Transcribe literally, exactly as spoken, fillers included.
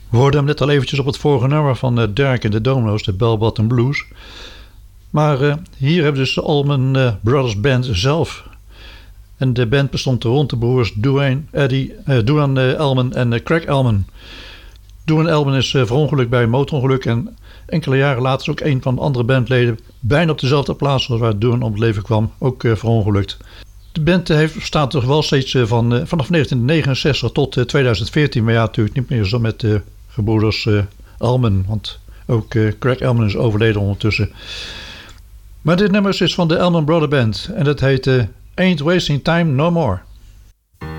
We hoorden hem net al eventjes op het vorige nummer van uh, Derek and the Dominoes, de Bell Bottom Blues. Maar uh, hier hebben we dus de Allman uh, Brothers Band zelf. En de band bestond rond de broers Duane, Eddie, uh, Duane uh, Allman en uh, Craig Allman. Duane Allman is uh, verongelukt bij een motorongeluk en enkele jaren later is ook een van de andere bandleden bijna op dezelfde plaats als waar Duane om het leven kwam, ook uh, verongelukt. De band heeft, bestaat toch wel steeds uh, van, uh, vanaf negentien negenenzestig tot uh, tweeduizend veertien, maar ja, natuurlijk niet meer zo met de uh, gebroeders uh, Allman, want ook uh, Craig Allman is overleden ondertussen. Maar dit nummer is van de Allman Brother Band en dat heet uh, Ain't Wasting Time No More.